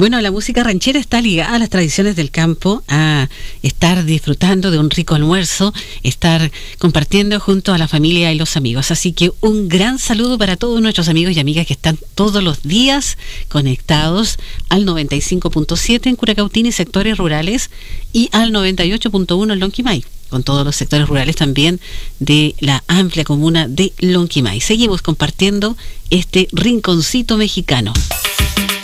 Bueno, la música ranchera está ligada a las tradiciones del campo, a estar disfrutando de un rico almuerzo, estar compartiendo junto a la familia y los amigos. Así que un gran saludo para todos nuestros amigos y amigas que están todos los días conectados al 95.7 en Curacautín y sectores rurales y al 98.1 en Lonquimay, con todos los sectores rurales también de la amplia comuna de Lonquimay. Seguimos compartiendo este rinconcito mexicano.